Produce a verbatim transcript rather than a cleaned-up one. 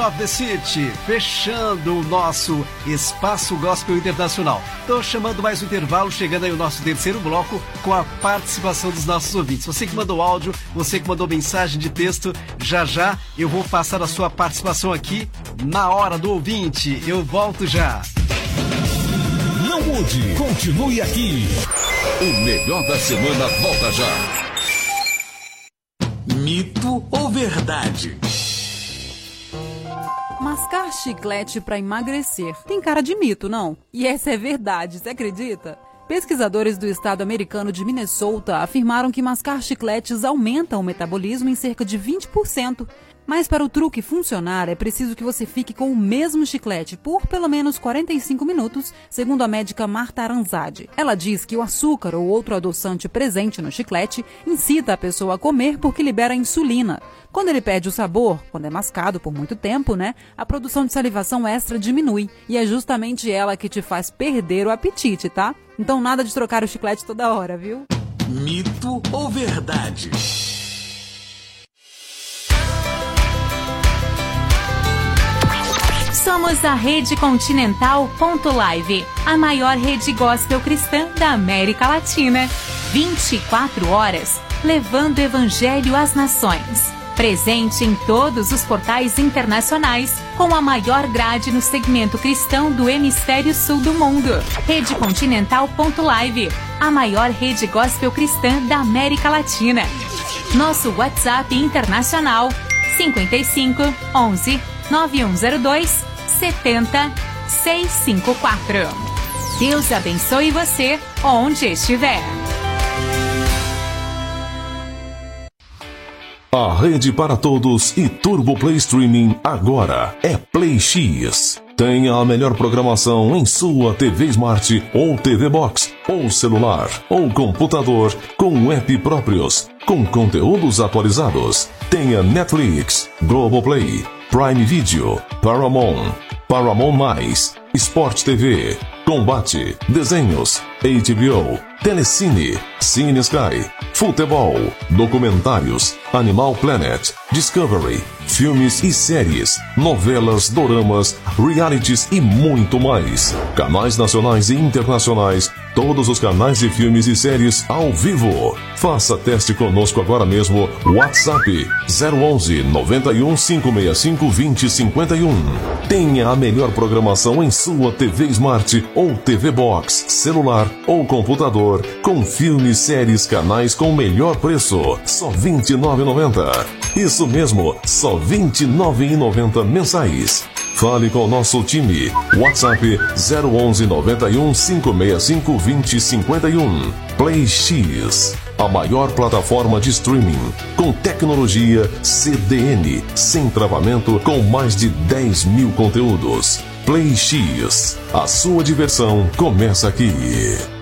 of the City, fechando o nosso Espaço Gospel Internacional. Estou chamando mais um intervalo, chegando aí o nosso terceiro bloco com a participação dos nossos ouvintes. Você que mandou áudio, você que mandou mensagem de texto, já já eu vou passar a sua participação aqui na hora do ouvinte. Eu volto já. Não mude, continue aqui. O melhor da semana volta já. Mito ou verdade? Mascar chiclete para emagrecer tem cara de mito, não? E essa é verdade, você acredita? Pesquisadores do estado americano de Minnesota afirmaram que mascar chicletes aumenta o metabolismo em cerca de vinte por cento. Mas para o truque funcionar, é preciso que você fique com o mesmo chiclete por pelo menos quarenta e cinco minutos, segundo a médica Marta Aranzadi. Ela diz que o açúcar ou outro adoçante presente no chiclete incita a pessoa a comer porque libera insulina. Quando ele perde o sabor, quando é mascado por muito tempo, né, a produção de salivação extra diminui. E é justamente ela que te faz perder o apetite, tá? Então nada de trocar o chiclete toda hora, viu? Mito ou verdade? Somos a Rede Continental ponto live, a maior rede gospel cristã da América Latina. vinte e quatro horas, levando o evangelho às nações. Presente em todos os portais internacionais, com a maior grade no segmento cristão do hemisfério sul do mundo. Rede Continental ponto live, a maior rede gospel cristã da América Latina. Nosso WhatsApp internacional, cinquenta e cinco, onze, nove um zero dois, setenta, seiscentos e cinquenta e quatro. Deus abençoe você onde estiver. A rede para todos e Turbo Play Streaming agora é Play X. Tenha a melhor programação em sua T V Smart ou T V Box, ou celular, ou computador, com app próprios, com conteúdos atualizados. Tenha Netflix, Globoplay, Prime Video, Paramount, Paramount Mais, Sport T V, Combate, Desenhos, H B O, Telecine, Cine Sky, Futebol, Documentários, Animal Planet, Discovery, filmes e séries, novelas, doramas, realities e muito mais. Canais nacionais e internacionais, todos os canais de filmes e séries ao vivo. Faça teste conosco agora mesmo. WhatsApp zero onze, noventa e um, cinco seis cinco, vinte, cinquenta e um. Tenha a melhor programação em sua T V Smart ou T V Box, celular ou computador, com filmes, séries, canais com o melhor preço, só vinte e nove reais e noventa centavos. Isso mesmo, só vinte e nove reais e noventa centavos mensais. Fale com o nosso time. WhatsApp zero onze, noventa e um, cinco seis cinco, vinte, cinquenta e um. Play X, a maior plataforma de streaming, com tecnologia C D N, sem travamento, com mais de dez mil conteúdos. Play X, a sua diversão começa aqui.